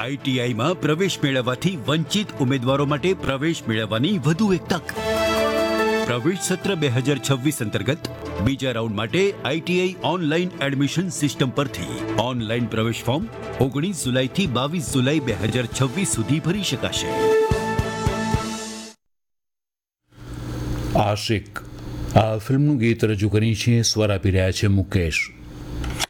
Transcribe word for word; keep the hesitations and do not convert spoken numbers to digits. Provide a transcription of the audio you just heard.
આઈટીઆઈમાં પ્રવેશ મેળવવાથી વંચિત ઉમેદવારો માટે પ્રવેશ મેળવવાની વધુ એક તક. પ્રવેશ સત્ર બે હજાર છવ્વીસ અંતર્ગત બીજા રાઉન્ડ માટે આઈટીઆઈ ઓનલાઈન એડમિશન સિસ્ટમ પરથી ઓનલાઈન પ્રવેશ ફોર્મ ઓગણીસ જુલાઈથી બાવીસ જુલાઈ બે હજાર છવ્વીસ સુધી ભરી શકાશે. આશિક આ ફિલ્મનું ગીત રજૂ કરી છે, સ્વર આપી રહ્યા છે મુકેશ.